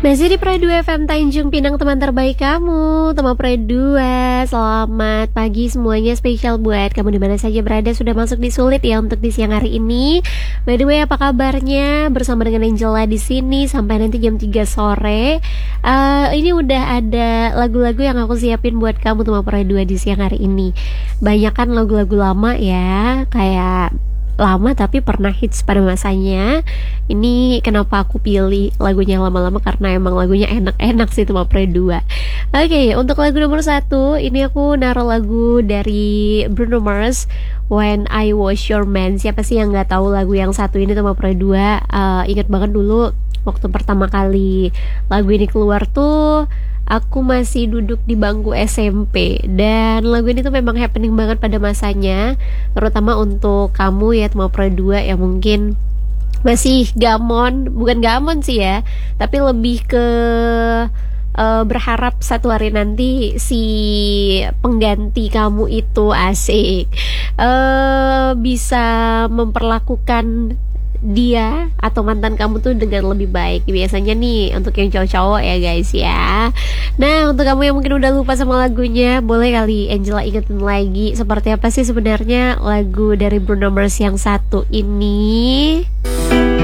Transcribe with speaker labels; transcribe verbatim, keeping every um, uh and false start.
Speaker 1: Masih di Pro dua F M Tanjung Pinang, teman terbaik kamu, teman Pro dua. Selamat pagi semuanya, spesial buat kamu di mana saja berada. Sudah masuk di Sulit ya untuk di siang hari ini. By the way, apa kabarnya? Bersama dengan Angela di sini sampai nanti jam tiga sore. Uh, ini udah ada lagu-lagu yang aku siapin buat kamu teman Pro dua di siang hari ini. Banyak kan lagu-lagu lama ya, kayak lama tapi pernah hits pada masanya. Ini kenapa aku pilih lagunya lama-lama, karena emang lagunya enak-enak sih teman Pro dua. Oke, okay, untuk lagu nomor satu ini aku naruh lagu dari Bruno Mars, When I Was Your Man. Siapa sih yang nggak tahu lagu yang satu ini teman Pro dua? Uh, ingat banget dulu waktu pertama kali lagu ini keluar tuh aku masih duduk di bangku S M P, dan lagu ini tuh memang happening banget pada masanya, terutama untuk kamu ya teman Pro dua yang mungkin masih gamon, bukan gamon sih ya, tapi lebih ke uh, berharap satu hari nanti si pengganti kamu itu asik uh, bisa memperlakukan dia atau mantan kamu tuh dengan lebih baik. Biasanya nih untuk yang cowok-cowok ya guys ya. Nah, untuk kamu yang mungkin udah lupa sama lagunya, boleh kali Angela ingetin lagi seperti apa sih sebenarnya lagu dari Bruno Mars yang satu ini.